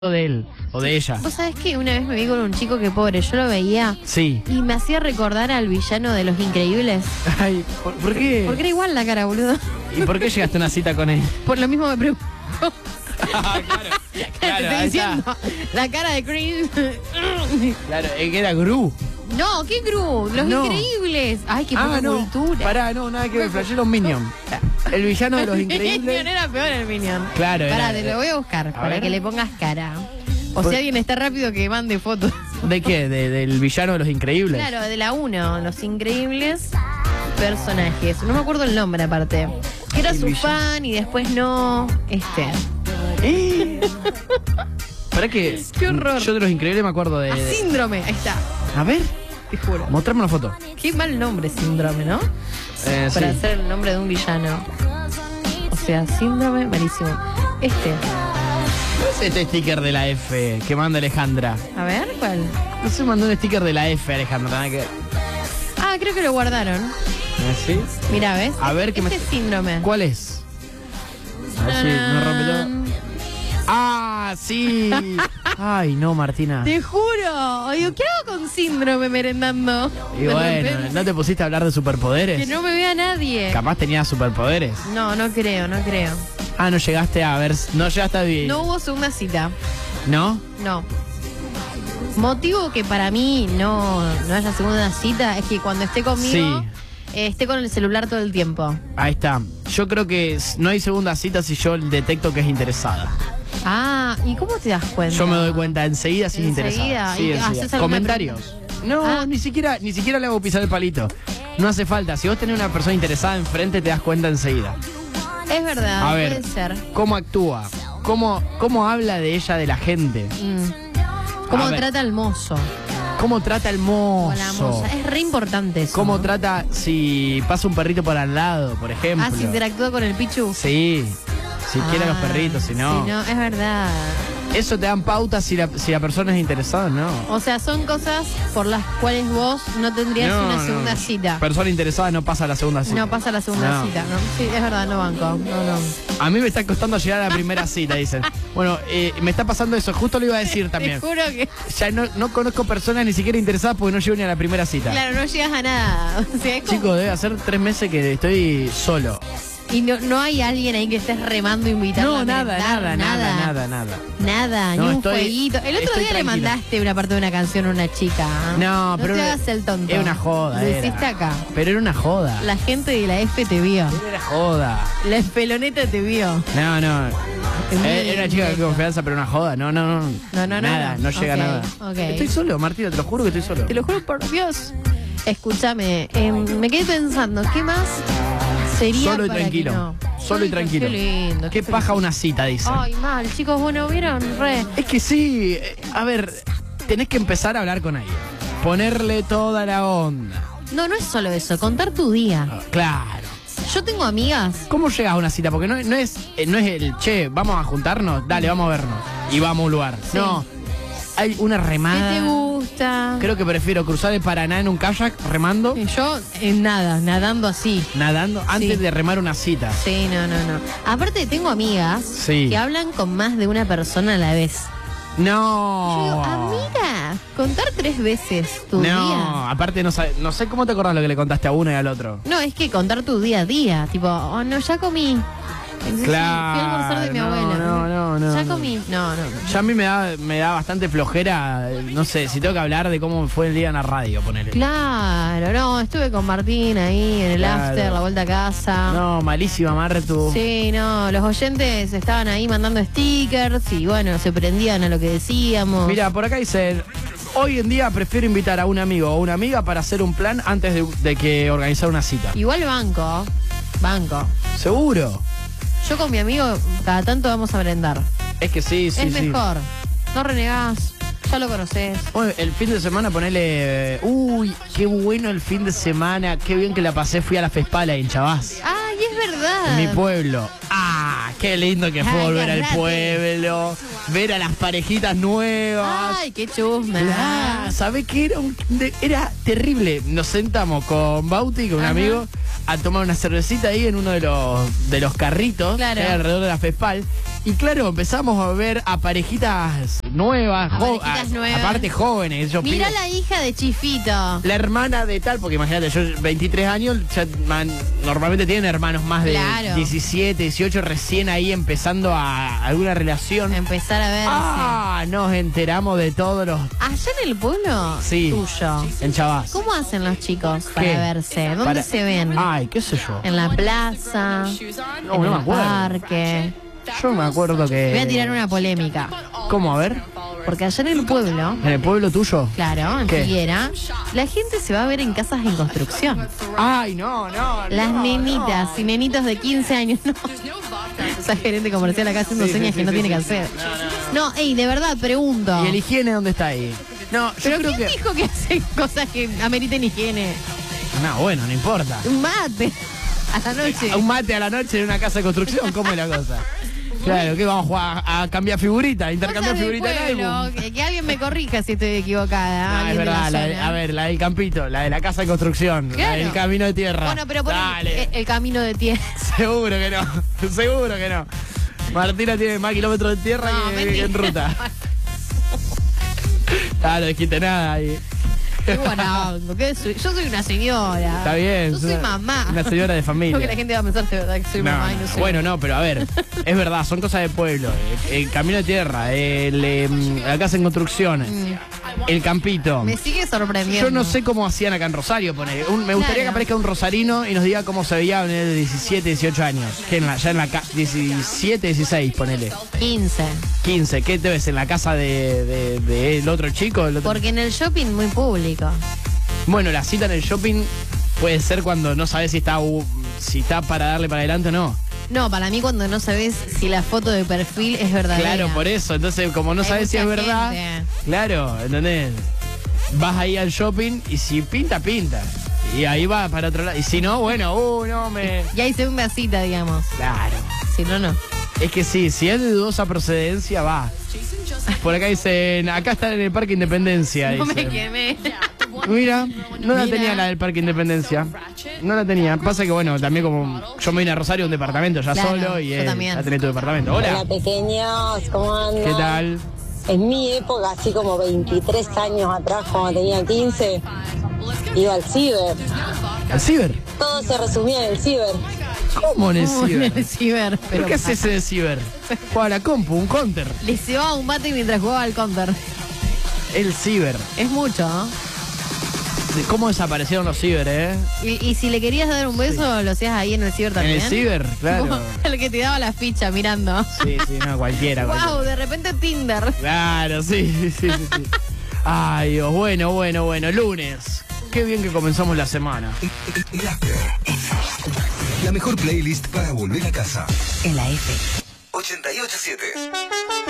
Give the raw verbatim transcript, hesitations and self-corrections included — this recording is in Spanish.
de él o de ella. ¿Vos sabés que una vez me vi con un chico que pobre, yo lo veía Sí. y me hacía recordar al villano de Los Increíbles? Ay, ¿por, por qué? Porque era igual la cara, boludo. ¿Y por qué llegaste a una cita con él? Por lo mismo me pregunto. claro, Te claro, estoy ahí diciendo, está. la cara de cringe. Claro, es que era Gru. No, ¿qué Gru? Los No. Increíbles. Ay, qué poca Ah, no. cultura. Pará, no, nada que ver. Flashé los Minions. El villano de Los Minion Increíbles. era peor el Minion. Claro, era- Pará, te lo voy a buscar A para ver. que le pongas cara. O Por- si alguien está rápido que mande fotos. ¿De qué? ¿De- ¿Del villano de Los Increíbles? Claro, de la uno, Los Increíbles personajes. No me acuerdo el nombre aparte. Que era El su villano. fan y después no. Este. ¿Eh? ¿Para qué? Qué horror. Yo de Los Increíbles me acuerdo de... A de- síndrome. Ahí está. A ver, Te juro. mostrame una foto. Qué mal nombre, síndrome, ¿no? Eh, sí. Para hacer el nombre de un villano. O sea, síndrome, malísimo. Este. ¿Cuál es este sticker de la F que manda Alejandra? A ver, ¿cuál? No se mandó un sticker de la F, Alejandra. Nada que... Ah, creo que lo guardaron. ¿Eh, ¿Sí? Mira, ¿ves? A ver, ¿qué este me- síndrome. ¿Cuál es? A ver si me rompe todo. ¡Ah, sí! Ay, no, Martina. Te juro. Digo, ¿qué hago con síndrome merendando? Y De bueno, repente. ¿no te pusiste a hablar de superpoderes? Que no me vea nadie. Capaz tenías superpoderes. No, no creo, no creo. Ah, no llegaste a ver... No llegaste a vivir. No hubo segunda cita. ¿No? No. Motivo que para mí no, no haya segunda cita es que cuando esté conmigo, Sí. eh, esté con el celular todo el tiempo. Ahí está. Yo creo que s- no hay segunda cita si yo detecto que es interesada. Ah, ¿y cómo te das cuenta? Yo me doy cuenta enseguida si es ¿Enseguida? interesada. Sí, ¿Y enseguida. haces alguna Comentarios. No, Ah. ni siquiera ni siquiera le hago pisar el palito. No hace falta. Si vos tenés una persona interesada enfrente, te das cuenta enseguida. Es verdad, A ver. puede ser. ¿Cómo actúa? ¿Cómo, cómo habla de ella, de la gente? Mm. ¿Cómo A ver. trata al mozo? ¿Cómo trata el O a la mozo? moza. Es re importante eso. ¿Cómo ¿no? trata si pasa un perrito por al lado, por ejemplo? Ah, si interactúa con el pichu. Sí. Si quiere a los Ah, perritos, si no. Si no, es verdad. Eso te dan pautas si la, si la persona es interesada o no. O sea, son cosas por las cuales vos no tendrías No, una no. segunda cita. Persona interesada no pasa a la segunda cita. No pasa la segunda No. cita, ¿no? Sí, es verdad, no banco. No, no. A mí me está costando llegar a la primera cita, dicen. Bueno, eh, me está pasando eso, justo lo iba a decir también. Te juro que. Ya no, no conozco personas ni siquiera interesadas porque no llego ni a la primera cita. Claro, no llegas a nada. O sea, es como- Chicos, debe hacer tres meses que estoy solo. Y no, no hay alguien ahí que estés remando invitando No, a nada, merendar, nada, nada, nada, nada. Nada, No, ni un estoy- jueguito. El otro estoy día le tranquilo. mandaste una parte de una canción a una chica. ¿ah? No, pero te era- hagas el tonto. Es una joda, Lo era. hiciste acá. Pero era una joda. La gente de la F te vio. Era una joda. La espeloneta te vio. No, no. Es muy Eh, Era una chica de directo. confianza, pero una joda. No, no, no. No, no, no, Nada, no, no. llega Ok, nada. ok. Estoy solo, Martina, te lo juro que estoy solo. Te lo juro por Dios. Escúchame, eh, me quedé pensando, ¿qué más sería Solo y para tranquilo. que no? Solo y tranquilo. Qué lindo. Qué paja una cita, dice. Ay, mal, chicos, bueno, ¿vieron? Re. Es que sí, eh, a ver, tenés que empezar a hablar con alguien. Ponerle toda la onda. No, no es solo eso, contar tu día. Ah, Claro. Yo tengo amigas. ¿Cómo llegas a una cita? Porque no, no es eh, no es el, che, vamos a juntarnos, dale, vamos a vernos. Y vamos a un lugar. Sí. No, hay una ¿Qué remada. te gusta? Creo que prefiero cruzar el Paraná en un kayak remando, Yo en nada, nadando así. nadando, antes Sí. de remar una cita. Sí, no, no, no. Aparte tengo amigas Sí. que hablan con más de una persona a la vez. Yo No. digo, amiga, contar tres veces tu No, día. aparte no, sabe- no sé cómo te acordás lo que le contaste a uno y al otro. No, es que contar tu día a día. Tipo, oh no, ya comí. Entonces, Claro, fui a almorzar de mi no, abuela. no, no, no, Ya no. comí. No, no. no. Ya a mí me da, me da bastante flojera, eh, no sé, si tengo que hablar de cómo fue el día en la radio, ponele. Claro, no, estuve con Martín ahí en el Claro. after, la vuelta a casa. No, malísima, Martu. Sí, no, los oyentes estaban ahí mandando stickers y bueno, se prendían a lo que decíamos. Mira, por acá dicen, hoy en día prefiero invitar a un amigo o una amiga para hacer un plan antes de, de que organizar una cita. Igual banco, banco. ¿Seguro? Yo con mi amigo cada tanto vamos a merendar. Es que sí, sí, es sí. mejor, no renegás, ya lo conoces. Bueno, el fin de semana ponele, eh, uy, qué bueno el fin de semana, qué bien que la pasé, fui a la Fespala en Chavás. Ay, es verdad. En mi pueblo. ¡Ah! ¡Qué lindo que fue Ay, volver al agarrate. pueblo! Ver a las parejitas nuevas. Ay, qué chusma. Ah, ¿sabés qué? Era, un- de- era terrible. Nos sentamos con Bauti, con un Ajá. amigo, a tomar una cervecita ahí en uno de los, de los carritos Claro. que hay alrededor de la Fespal. Y claro, empezamos a ver a parejitas nuevas, A jo- parejitas a- nuevas. aparte jóvenes. Yo Mirá pido- la hija de Chifito. la hermana de tal, porque imagínate, yo veintitrés años, ya man- normalmente tienen hermanos más de Claro. diecisiete, dieciocho, recién ahí empezando a alguna relación. Empezar a verse. Ah, nos enteramos de todos los... Allá en el pueblo Sí. tuyo, En Chavás. ¿cómo hacen los chicos para ¿Qué? verse? ¿Dónde Para- se ven? Ay, qué sé yo. ¿En la plaza? No, ¿En no me el acuerdo. parque? Yo me acuerdo que... Voy a tirar una polémica. ¿Cómo? A ver. Porque allá en el pueblo, ¿En el pueblo tuyo? claro, en ¿Qué? Figuera, la gente se va a ver en casas en construcción. Ay, no, no. Las no, nenitas no. y nenitos de quince años, no. Esa gerente comercial acá haciendo Sí, sí, señas sí, que no sí, tiene sí. que hacer. No, ey, de verdad, pregunto. ¿Y el higiene dónde está ahí? No, yo ¿Pero creo quién que... dijo que hacen cosas que ameriten higiene? No, bueno, no importa. Un mate a la noche. Un mate a la noche en una casa de construcción, ¿cómo es la cosa? Claro, ¿qué vamos a jugar? A cambiar figuritas, intercambiar Cosas del figuritas en pueblo, álbum. que, que alguien me corrija si estoy equivocada. Ah, es alguien de la verdad, la de- zona. a ver, la del campito, la de la casa de construcción, la Claro. del camino de tierra. Bueno, pero por el, Dale. el- el camino de tierra. Seguro que no, seguro que no. Martina tiene más kilómetros de tierra No, que, mentira. que en ruta. Ah, no dijiste nada ahí. Qué buena onda, ¿qué soy? Yo soy una señora. Está bien. Yo soy una- mamá. Una señora de familia. Creo que la gente va a pensar de verdad que soy No, mamá y no, no soy. bueno, no, pero a ver, es verdad, son cosas de pueblo. El, el camino de tierra, el, em, la casa en construcción, el campito. Mm. Me sigue sorprendiendo. Yo no sé cómo hacían acá en Rosario, ponele. Un- me gustaría Claro. que aparezca un rosarino y nos diga cómo se veía en el de diecisiete, dieciocho años. Que en la, ya en la ca- diecisiete, dieciséis, ponele. quince. quince, ¿qué te ves? ¿En la casa de, de- de el otro chico? El otro- Porque en el shopping muy público. Bueno, la cita en el shopping puede ser cuando no sabes si está, uh, si está para darle para adelante o no. No, para mí cuando no sabes si la foto de perfil es verdadera. Claro, por eso. Entonces, como no Hay sabes si es mucha verdad, gente. claro, ¿entendés? Vas ahí al shopping y si pinta, pinta. Y ahí va para otro lado. Y si no, bueno, uh, no me... Y ahí segunda cita, digamos. Claro. Si no, no. Es que sí, si es de dudosa procedencia, va. Por acá dicen, acá están en el Parque Independencia. No me dicen. quemé. Mira, no la Mira. tenía la del Parque Independencia. No la tenía. Pasa que, bueno, también como yo me vine a Rosario, un departamento ya Claro, solo y yo él también. ya tenés tu departamento. Hola. Hola pequeños, ¿cómo andan? ¿Qué tal? En mi época, así como veintitrés años atrás, cuando tenía quince, iba al ciber. ¿Al ciber? Todo se resumía en el ciber. ¿Cómo en el Como en ciber? el ciber. ¿Pero Pero qué es ese de ciber? Juega a la compu, un counter. le cebaba un mate mientras jugaba al counter. El ciber. Es mucho, ¿no? De ¿Cómo desaparecieron los ciber, eh? Y, y si le querías dar un beso, lo hacías ahí en el ciber En también. el ciber, claro. Como el que te daba la ficha mirando. Sí, sí, no, cualquiera, cualquiera. Wow, de repente Tinder. Claro, sí, sí, sí, sí. Ay, Dios, bueno, bueno, bueno, lunes. Qué bien que comenzamos la semana. El After. La mejor playlist para volver a casa. En la F. ochenta y ocho punto siete.